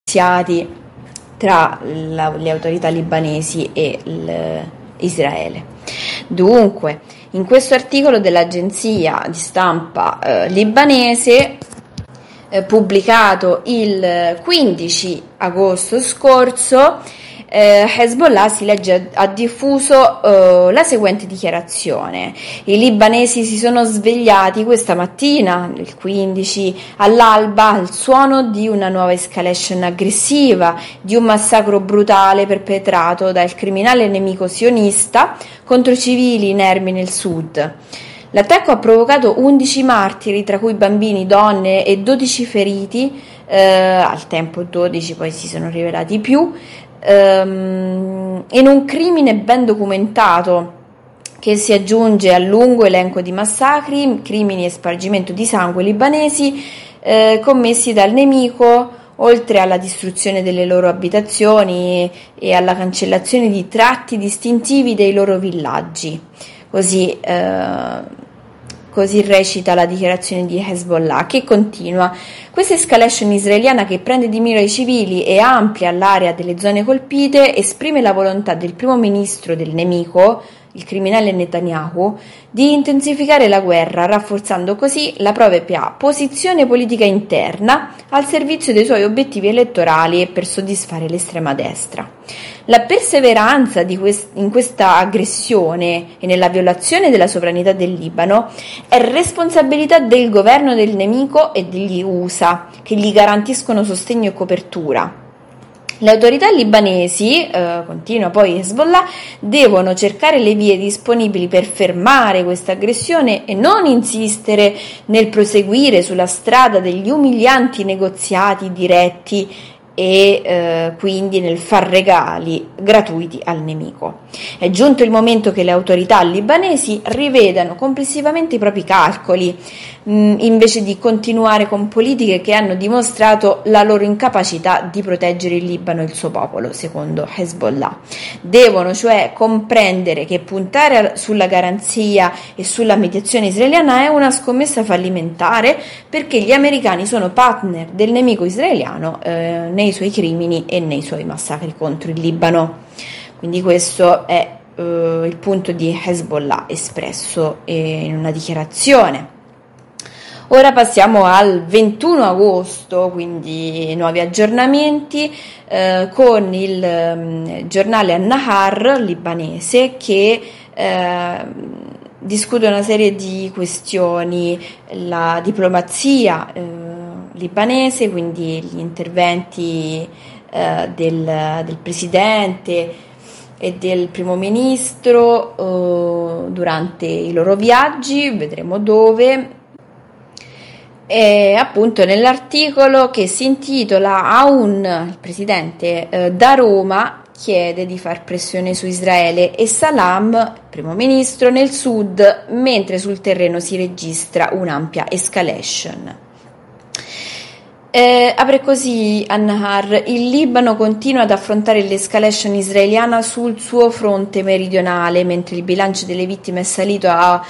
tra le autorità libanesi e Israele. Dunque, in questo articolo dell'agenzia di stampa libanese, pubblicato il 15 agosto scorso, Hezbollah si legge ha diffuso la seguente dichiarazione: i libanesi si sono svegliati questa mattina, il 15, all'alba, al suono di una nuova escalation aggressiva, di un massacro brutale perpetrato dal criminale nemico sionista contro civili inermi nel sud. L'attacco ha provocato 11 martiri, tra cui bambini, donne e 12 feriti, al tempo 12, poi si sono rivelati più, in un crimine ben documentato che si aggiunge al lungo elenco di massacri, crimini e spargimento di sangue libanesi commessi dal nemico, oltre alla distruzione delle loro abitazioni e alla cancellazione di tratti distintivi dei loro villaggi. Così recita la dichiarazione di Hezbollah, che continua: questa escalation israeliana, che prende di mira i civili e amplia l'area delle zone colpite, esprime la volontà del primo ministro del nemico, il criminale Netanyahu, di intensificare la guerra, rafforzando così la propria posizione politica interna al servizio dei suoi obiettivi elettorali e per soddisfare l'estrema destra. La perseveranza in questa aggressione e nella violazione della sovranità del Libano è responsabilità del governo del nemico e degli USA, che gli garantiscono sostegno e copertura. Le autorità libanesi, continua poi Hezbollah, devono cercare le vie disponibili per fermare questa aggressione e non insistere nel proseguire sulla strada degli umilianti negoziati diretti e quindi nel far regali gratuiti al nemico. È giunto il momento che le autorità libanesi rivedano complessivamente i propri calcoli, invece di continuare con politiche che hanno dimostrato la loro incapacità di proteggere il Libano e il suo popolo, secondo Hezbollah. Devono cioè comprendere che puntare sulla garanzia e sulla mediazione israeliana è una scommessa fallimentare, perché gli americani sono partner del nemico israeliano nei suoi crimini e nei suoi massacri contro il Libano. Quindi questo è il punto di Hezbollah espresso in una dichiarazione. Ora passiamo al 21 agosto, quindi nuovi aggiornamenti con il giornale An-Nahar libanese, che discute una serie di questioni: la diplomazia libanese, quindi gli interventi del presidente e del primo ministro durante i loro viaggi, vedremo dove. E appunto nell'articolo, che si intitola Aoun, il presidente da Roma chiede di far pressione su Israele, e Salam, il primo ministro, nel sud, mentre sul terreno si registra un'ampia escalation. Apre così An-Nahar: il Libano continua ad affrontare l'escalation israeliana sul suo fronte meridionale, mentre il bilancio delle vittime è salito a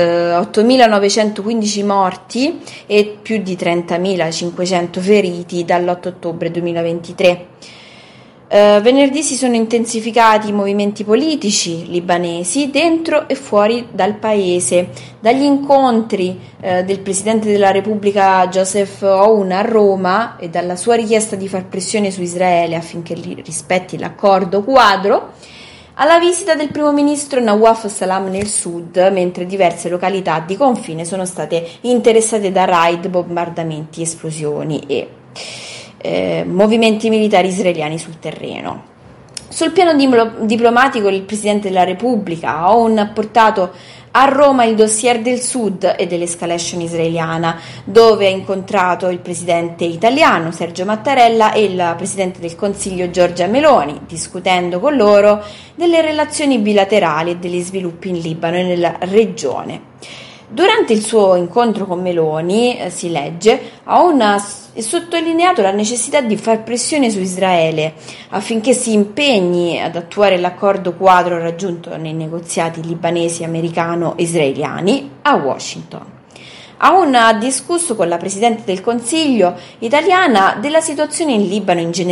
8.915 morti e più di 30.500 feriti dall'8 ottobre 2023. Venerdì si sono intensificati i movimenti politici libanesi dentro e fuori dal paese, dagli incontri del Presidente della Repubblica Joseph Aoun a Roma e dalla sua richiesta di far pressione su Israele affinché rispetti l'accordo quadro, alla visita del primo ministro Nawaf Salam nel sud, mentre diverse località di confine sono state interessate da raid, bombardamenti, esplosioni e movimenti militari israeliani sul terreno. Sul piano diplomatico, il Presidente della Repubblica Aoun ha portato a Roma il dossier del Sud e dell'escalation israeliana, dove ha incontrato il Presidente italiano Sergio Mattarella e il Presidente del Consiglio Giorgia Meloni, discutendo con loro delle relazioni bilaterali e degli sviluppi in Libano e nella regione. Durante il suo incontro con Meloni, si legge, Aoun ha sottolineato la necessità di far pressione su Israele affinché si impegni ad attuare l'accordo quadro raggiunto nei negoziati libanesi, americano-israeliani a Washington. Aoun ha discusso con la Presidente del Consiglio italiana della situazione in Libano in generale,